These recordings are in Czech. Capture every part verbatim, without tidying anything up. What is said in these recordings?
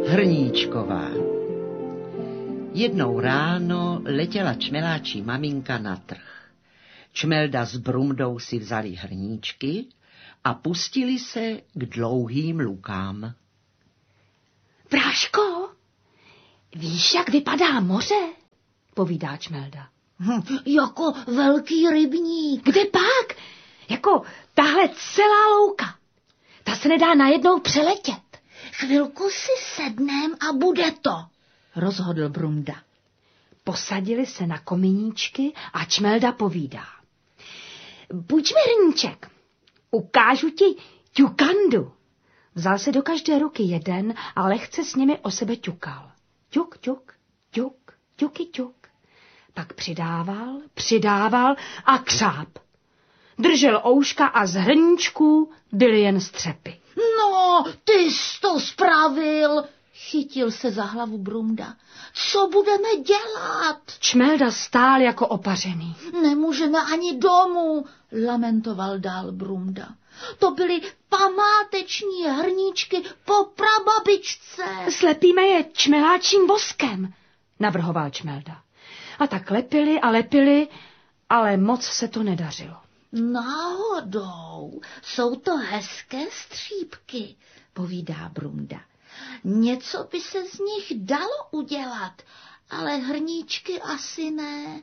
Hrníčková. Jednou ráno letěla čmeláčí maminka na trh. Čmelda s Brumdou si vzali hrníčky a pustili se k dlouhým lukám. Práško, víš, jak vypadá moře? Povídá Čmelda. Hm, jako velký rybník. Kde pak? Jako tahle celá louka. Ta se nedá najednou přeletět. Chvilku si sednem a bude to, rozhodl Brumda. Posadili se na komíníčky a Čmelda povídá. Půjč mi hrníček, ukážu ti ťukandu. Vzal si do každé ruky jeden a lehce s nimi o sebe ťukal. Ťuk, ťuk, ťuk, ťuky, ťuk. Pak přidával, přidával a křáp. Držel ouška a z hrníčků byly jen střepy. No, ty jsi to spravil, chytil se za hlavu Brumda. Co budeme dělat? Čmelda stál jako opařený. Nemůžeme ani domů, lamentoval dál Brumda. To byly památeční hrníčky po prababičce. Slepíme je čmeláčím voskem, navrhoval Čmelda. A tak lepili a lepili, ale moc se to nedařilo. Náhodou, jsou to hezké střípky, povídá Brumda. Něco by se z nich dalo udělat, ale hrníčky asi ne.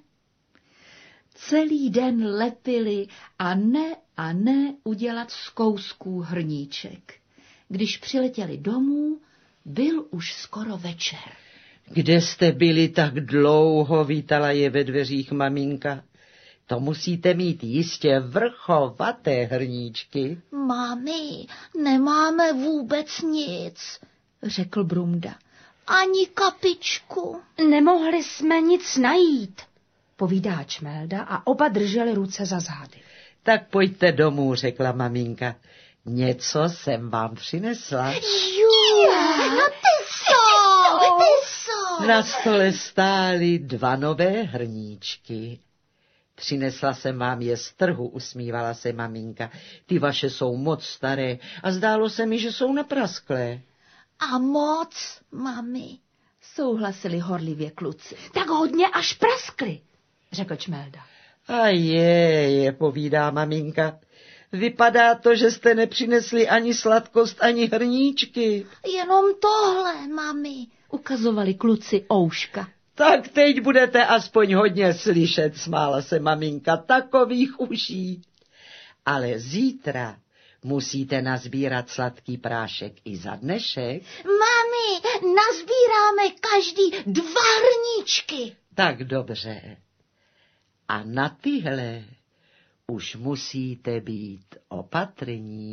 Celý den lepili a ne a ne udělat z kousků hrníček. Když přiletěli domů, byl už skoro večer. Kde jste byli tak dlouho, vítala je ve dveřích maminka. To musíte mít jistě vrchovaté hrníčky. Mami, nemáme vůbec nic, řekl Brumda. Ani kapičku. Nemohli jsme nic najít, povídá Čmelda a oba drželi ruce za zády. Tak pojďte domů, řekla maminka. Něco jsem vám přinesla. Jo, no ty jsou, ty jsou. Na stole stály dva nové hrníčky. Přinesla jsem vám je z trhu, usmívala se maminka. Ty vaše jsou moc staré a zdálo se mi, že jsou naprasklé. A moc, mami, souhlasili horlivě kluci. Tak hodně až praskly, řekl Čmelda. A je, je, povídá maminka. Vypadá to, že jste nepřinesli ani sladkost, ani hrníčky. Jenom tohle, mami, ukazovali kluci ouška. Tak teď budete aspoň hodně slyšet, smála se maminka, takových uší. Ale zítra musíte nazbírat sladký prášek i za dnešek. Mami, nazbíráme každý dva hrníčky. Tak dobře. A na tyhle už musíte být opatrní.